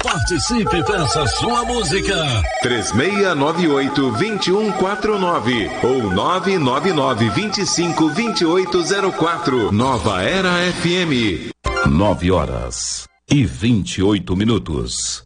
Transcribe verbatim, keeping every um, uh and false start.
Participe e peça sua música. três seis nove oito, dois um quatro nove ou nove nove nove, vinte e cinco, vinte e oito zero quatro. Nova Era F M. Nove horas e vinte e oito minutos.